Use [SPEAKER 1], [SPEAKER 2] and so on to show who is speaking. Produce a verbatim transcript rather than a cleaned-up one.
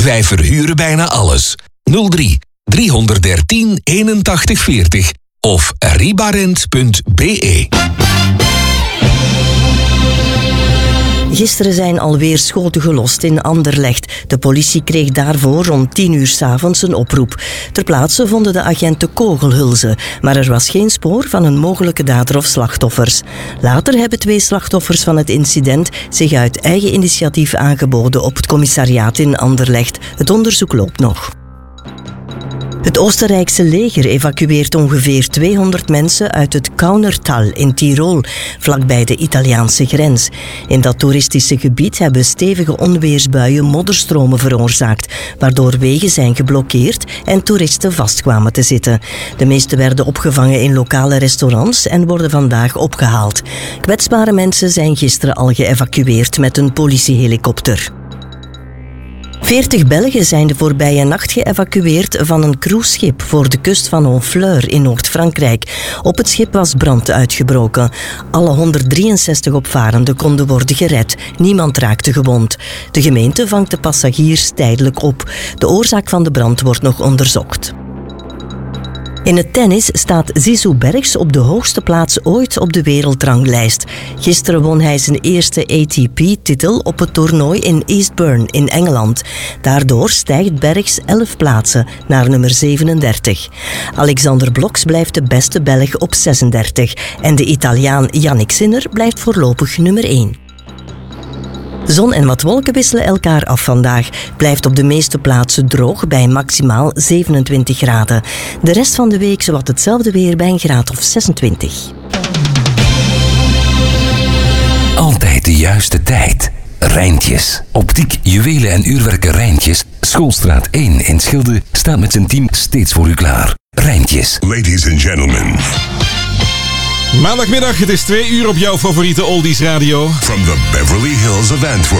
[SPEAKER 1] Wij verhuren bijna alles. nul drie driehonderddertien eenentachtig veertig of ribarent punt be.
[SPEAKER 2] Gisteren zijn alweer schoten gelost in Anderlecht. De politie kreeg daarvoor rond tien uur 's avonds een oproep. Ter plaatse vonden de agenten kogelhulzen, maar er was geen spoor van een mogelijke dader of slachtoffers. Later hebben twee slachtoffers van het incident zich uit eigen initiatief aangeboden op het commissariaat in Anderlecht. Het onderzoek loopt nog. Het Oostenrijkse leger evacueert ongeveer tweehonderd mensen uit het Kaunertal in Tirol, vlakbij de Italiaanse grens. In dat toeristische gebied hebben stevige onweersbuien modderstromen veroorzaakt, waardoor wegen zijn geblokkeerd en toeristen vastkwamen te zitten. De meesten werden opgevangen in lokale restaurants en worden vandaag opgehaald. Kwetsbare mensen zijn gisteren al geëvacueerd met een politiehelikopter. veertig Belgen zijn de voorbije nacht geëvacueerd van een cruiseschip voor de kust van Honfleur in Noord-Frankrijk. Op het schip was brand uitgebroken. Alle honderddrieënzestig opvarenden konden worden gered. Niemand raakte gewond. De gemeente vangt de passagiers tijdelijk op. De oorzaak van de brand wordt nog onderzocht. In het tennis staat Zizou Bergs op de hoogste plaats ooit op de wereldranglijst. Gisteren won hij zijn eerste A T P-titel op het toernooi in Eastbourne in Engeland. Daardoor stijgt Bergs elf plaatsen naar nummer zevenendertig. Alexander Bloks blijft de beste Belg op zesendertig en de Italiaan Yannick Sinner blijft voorlopig nummer één. Zon en wat wolken wisselen elkaar af vandaag. Blijft op de meeste plaatsen droog bij maximaal zevenentwintig graden. De rest van de week zowat hetzelfde weer bij een graad of zesentwintig.
[SPEAKER 1] Altijd de juiste tijd. Rijntjes. Optiek, juwelen en uurwerken Rijntjes. Schoolstraat één in Schilde staat met zijn team steeds voor u klaar. Rijntjes.
[SPEAKER 3] Ladies and gentlemen.
[SPEAKER 4] Maandagmiddag, het is twee uur op jouw favoriete Oldies Radio.
[SPEAKER 3] From the Beverly Hills of Antwerp.